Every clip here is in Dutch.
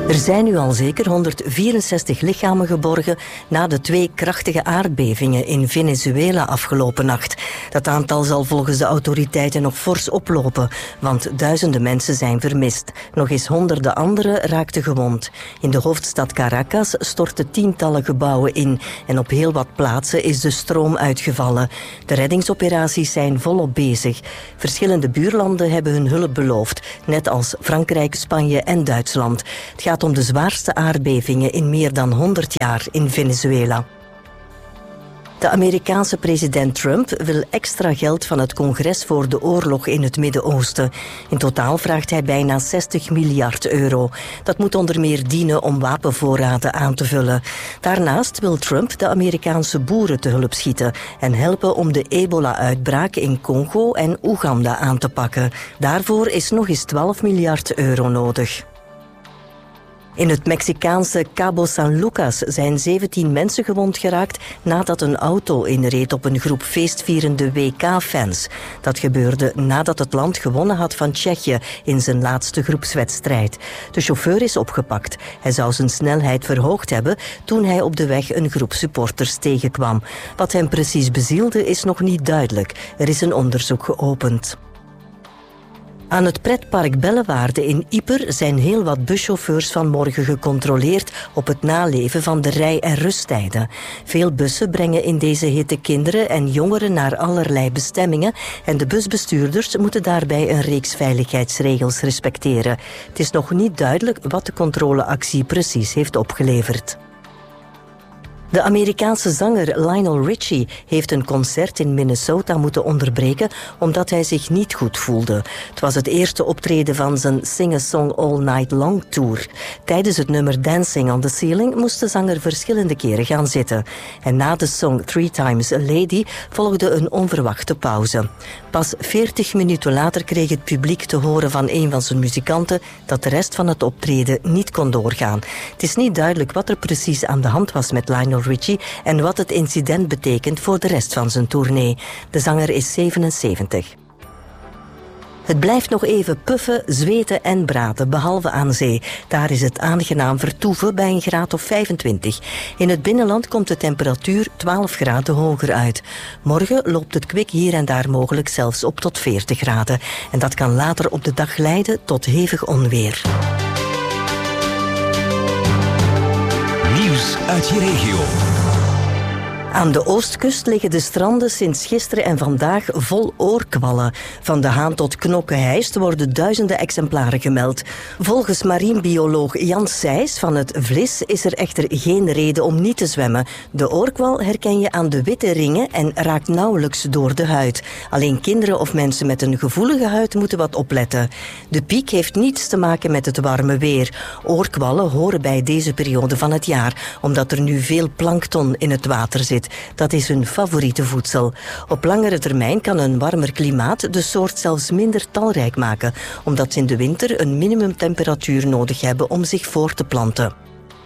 Er zijn nu al zeker 164 lichamen geborgen na de 2 krachtige aardbevingen in Venezuela afgelopen nacht. Dat aantal zal volgens de autoriteiten nog fors oplopen, want duizenden mensen zijn vermist. Nog eens honderden anderen raakten gewond. In de hoofdstad Caracas stortten tientallen gebouwen in en op heel wat plaatsen is de stroom uitgevallen. De reddingsoperaties zijn volop bezig. Verschillende buurlanden hebben hun hulp beloofd, net als Frankrijk, Spanje en Duitsland. Het gaat om de zwaarste aardbevingen in meer dan 100 jaar in Venezuela. De Amerikaanse president Trump wil extra geld van het congres voor de oorlog in het Midden-Oosten. In totaal vraagt hij bijna 60 miljard euro. Dat moet onder meer dienen om wapenvoorraden aan te vullen. Daarnaast wil Trump de Amerikaanse boeren te hulp schieten en helpen om de ebola-uitbraak in Congo en Oeganda aan te pakken. Daarvoor is nog eens 12 miljard euro nodig. In het Mexicaanse Cabo San Lucas zijn 17 mensen gewond geraakt nadat een auto inreed op een groep feestvierende WK-fans. Dat gebeurde nadat het land gewonnen had van Tsjechië in zijn laatste groepswedstrijd. De chauffeur is opgepakt. Hij zou zijn snelheid verhoogd hebben toen hij op de weg een groep supporters tegenkwam. Wat hem precies bezielde is nog niet duidelijk. Er is een onderzoek geopend. Aan het pretpark Bellewaarde in Ieper zijn heel wat buschauffeurs vanmorgen gecontroleerd op het naleven van de rij- en rusttijden. Veel bussen brengen in deze hitte kinderen en jongeren naar allerlei bestemmingen en de busbestuurders moeten daarbij een reeks veiligheidsregels respecteren. Het is nog niet duidelijk wat de controleactie precies heeft opgeleverd. De Amerikaanse zanger Lionel Richie heeft een concert in Minnesota moeten onderbreken omdat hij zich niet goed voelde. Het was het eerste optreden van zijn Sing a Song All Night Long tour. Tijdens het nummer Dancing on the Ceiling moest de zanger verschillende keren gaan zitten. En na de song Three Times a Lady volgde een onverwachte pauze. Pas 40 minuten later kreeg het publiek te horen van een van zijn muzikanten dat de rest van het optreden niet kon doorgaan. Het is niet duidelijk wat er precies aan de hand was met Lionel Richie en wat het incident betekent voor de rest van zijn tournee. De zanger is 77. Het blijft nog even puffen, zweten en braden, behalve aan zee. Daar is het aangenaam vertoeven bij een graad of 25. In het binnenland komt de temperatuur 12 graden hoger uit. Morgen loopt het kwik hier en daar mogelijk zelfs op tot 40 graden. En dat kan later op de dag leiden tot hevig onweer. Nieuws uit je regio. Aan de oostkust liggen de stranden sinds gisteren en vandaag vol oorkwallen. Van de Haan tot Knokke-Heist worden duizenden exemplaren gemeld. Volgens marinebioloog Jan Sijs van het Vlis is er echter geen reden om niet te zwemmen. De oorkwal herken je aan de witte ringen en raakt nauwelijks door de huid. Alleen kinderen of mensen met een gevoelige huid moeten wat opletten. De piek heeft niets te maken met het warme weer. Oorkwallen horen bij deze periode van het jaar, omdat er nu veel plankton in het water zit. Dat is hun favoriete voedsel. Op langere termijn kan een warmer klimaat de soort zelfs minder talrijk maken, omdat ze in de winter een minimumtemperatuur nodig hebben om zich voor te planten.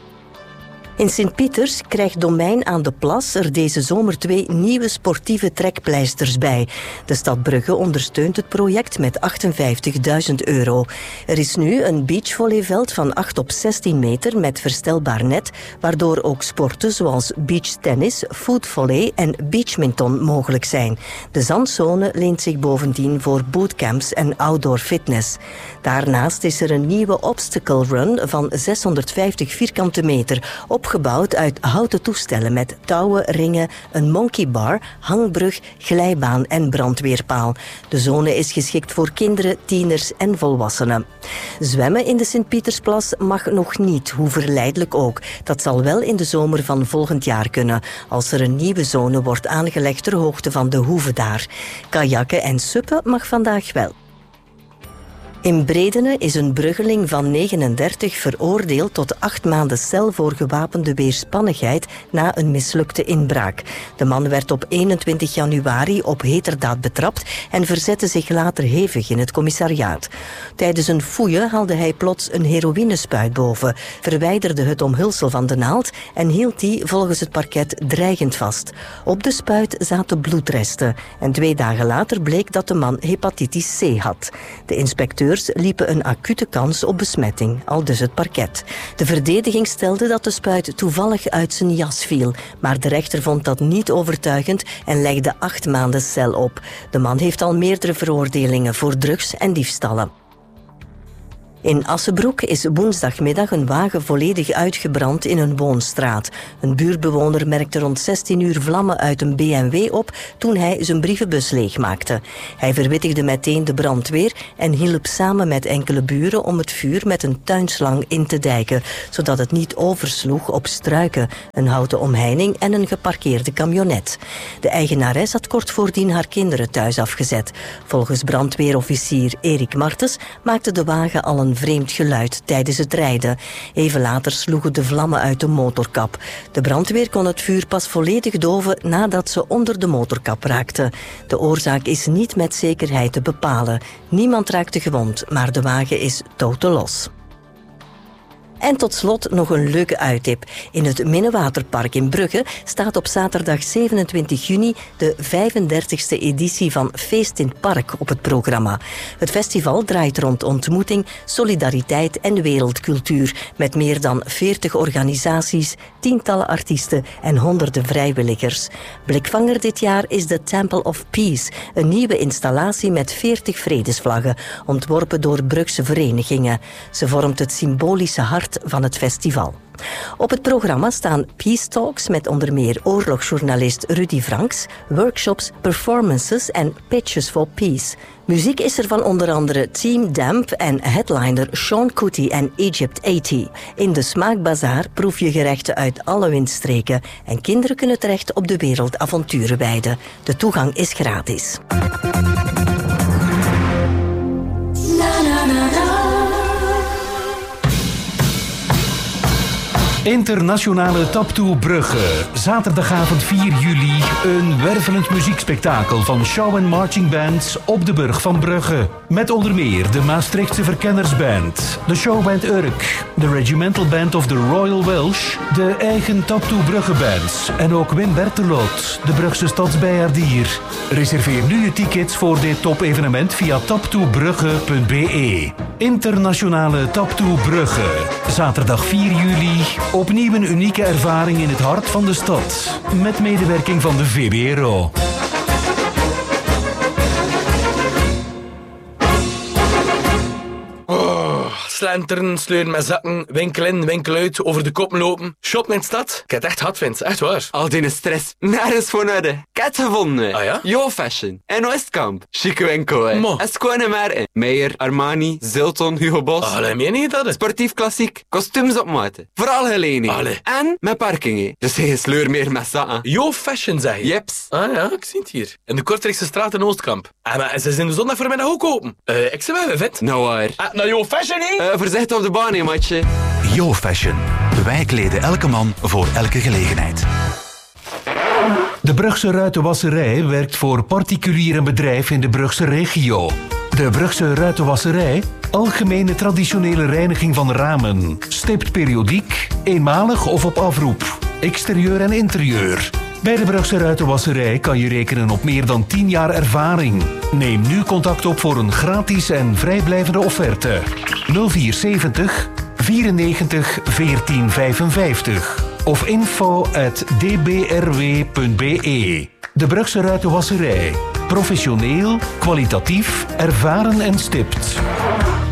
In Sint-Pieters krijgt Domein aan de Plas er deze zomer 2 nieuwe sportieve trekpleisters bij. De stad Brugge ondersteunt het project met €58.000. Er is nu een beachvolleyveld van 8 op 16 meter met verstelbaar net, waardoor ook sporten zoals beachtennis, footvolley en beachminton mogelijk zijn. De zandzone leent zich bovendien voor bootcamps en outdoor fitness. Daarnaast is er een nieuwe obstacle run van 650 vierkante meter, opgebouwd uit houten toestellen met touwen, ringen, een monkey bar, hangbrug, glijbaan en brandweerpaal. De zone is geschikt voor kinderen, tieners en volwassenen. Zwemmen in de Sint-Pietersplas mag nog niet, hoe verleidelijk ook. Dat zal wel in de zomer van volgend jaar kunnen, als er een nieuwe zone wordt aangelegd ter hoogte van de Hoeve daar. Kajakken en suppen mag vandaag wel. In Bredene is een bruggeling van 39 veroordeeld tot 8 maanden cel voor gewapende weerspannigheid na een mislukte inbraak. De man werd op 21 januari op heterdaad betrapt en verzette zich later hevig in het commissariaat. Tijdens een fouille haalde hij plots een heroïnespuit boven, verwijderde het omhulsel van de naald en hield die volgens het parket dreigend vast. Op de spuit zaten bloedresten en 2 dagen later bleek dat de man hepatitis C had. De inspecteur chauffeurs liepen een acute kans op besmetting, aldus het parket. De verdediging stelde dat de spuit toevallig uit zijn jas viel, maar de rechter vond dat niet overtuigend en legde 8 maanden cel op. De man heeft al meerdere veroordelingen voor drugs en diefstallen. In Assebroek is woensdagmiddag een wagen volledig uitgebrand in een woonstraat. Een buurtbewoner merkte rond 16 uur vlammen uit een BMW op toen hij zijn brievenbus leegmaakte. Hij verwittigde meteen de brandweer en hielp samen met enkele buren om het vuur met een tuinslang in te dijken, zodat het niet oversloeg op struiken, een houten omheining en een geparkeerde camionet. De eigenares had kort voordien haar kinderen thuis afgezet. Volgens brandweerofficier Erik Martens maakte de wagen al een vreemd geluid tijdens het rijden. Even later sloegen de vlammen uit de motorkap. De brandweer kon het vuur pas volledig doven nadat ze onder de motorkap raakte. De oorzaak is niet met zekerheid te bepalen. Niemand raakte gewond, maar de wagen is totalos. En tot slot nog een leuke uittip. In het Minnewaterpark in Brugge staat op zaterdag 27 juni de 35e editie van Feest in het Park op het programma. Het festival draait rond ontmoeting, solidariteit en wereldcultuur met meer dan 40 organisaties, tientallen artiesten en honderden vrijwilligers. Blikvanger dit jaar is de Temple of Peace, een nieuwe installatie met 40 vredesvlaggen, ontworpen door Brugse verenigingen. Ze vormt het symbolische hart van het festival. Op het programma staan Peace Talks met onder meer oorlogsjournalist Rudy Franks, workshops, performances en pitches for peace. Muziek is er van onder andere Team Damp en headliner Sean Kuti en Egypt 80. In de Smaakbazaar proef je gerechten uit alle windstreken en kinderen kunnen terecht op de wereldavonturenweide. De toegang is gratis. Internationale Taptoe Brugge. Zaterdagavond 4 juli. Een wervelend muziekspektakel van show- en marching bands op de Burg van Brugge. Met onder meer de Maastrichtse Verkennersband, de showband Urk, de Regimental Band of the Royal Welsh, de eigen Taptoe Brugge bands en ook Wim Bertelot, de Brugse stadsbijaardier. Reserveer nu je tickets voor dit topevenement via taptoebrugge.be. Internationale Taptoe Brugge. Zaterdag 4 juli. Opnieuw een unieke ervaring in het hart van de stad. Met medewerking van de VBRO. Slenteren, sleuren met zakken, winkel in, winkel uit, over de kop lopen. Shop in de stad. Ik heb het echt gehad, Vince. Echt waar. Al die stress, nergens voor nodig. Ik heb het gevonden. Ah ja? Yo Fashion. En Oostkamp. Chique winkel, hè. Mo. En schone merken. Meijer, Armani, Zilton, Hugo Boss. Allee, meen je dat? Sportief klassiek. Kostuums op maat. Vooral geledingen. Allee. En met parking, hè. Dus geen sleur meer met zakken. Yo Fashion, zeg je? Jeps. Ah ja, ik zie het hier. In de Kortrijkse straat in Oostkamp. Maar ze zijn de zondag voormiddag ook open. Ik zie wel, Vent. Nou waar. Nou, Yo Fashion, hè? Voorzichtig op de baan, hè, matje. Yo Fashion. Wij kleden elke man voor elke gelegenheid. De Brugse Ruitenwasserij werkt voor particulier en bedrijf in de Brugse regio. De Brugse Ruitenwasserij, algemene traditionele reiniging van ramen, stipt periodiek, eenmalig of op afroep, exterieur en interieur. Bij de Brugse Ruitenwasserij kan je rekenen op meer dan 10 jaar ervaring. Neem nu contact op voor een gratis en vrijblijvende offerte. 0470 94 14 55 of info@dbrw.be. De Brugse Ruitenwasserij. Professioneel, kwalitatief, ervaren en stipt.